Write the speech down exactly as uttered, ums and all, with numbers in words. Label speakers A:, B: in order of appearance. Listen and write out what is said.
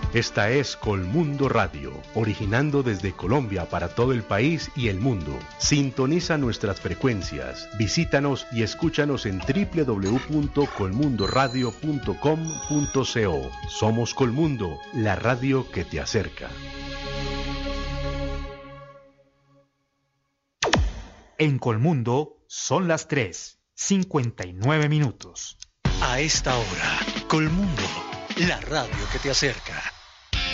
A: Esta es Colmundo Radio, originando desde Colombia para todo el país y el mundo. Sintoniza nuestras frecuencias, visítanos y escúchanos en doble u doble u doble u punto colmundo radio punto com punto co. Somos Colmundo, la radio que te acerca.
B: En Colmundo son las tres, cincuenta y nueve minutos.
C: A esta hora, Colmundo, la radio que te acerca.